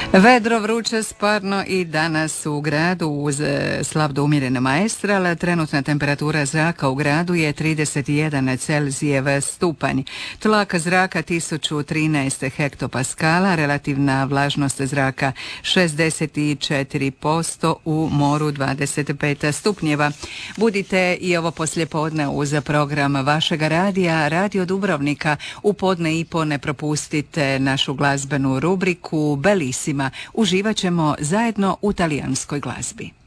Vedro, vruće, sparno i danas u gradu uz slabdo umjerena maestral. Trenutna temperatura zraka u gradu je 31 Celzijev stupanj. Tlak zraka 1013 hektopaskala, relativna vlažnost zraka 64%, u moru 25 stupnjeva. Budite i ovo poslijepodne uz program vašega radija, Radio Dubrovnika. U podne i po ne propustite našu glazbenu rubriku Bellissima. Uživat ćemo zajedno u talijanskoj glazbi.